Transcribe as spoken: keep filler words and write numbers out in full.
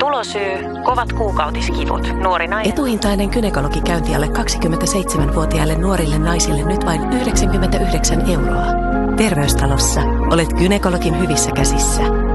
Tulosyy, kovat kuukautiskivut, nuori nainen. Etuhintainen gynekologikäynti alle kaksikymmentäseitsemänvuotiaille nuorille naisille nyt vain yhdeksänkymmentäyhdeksän euroa. Terveystalossa olet gynekologin hyvissä käsissä.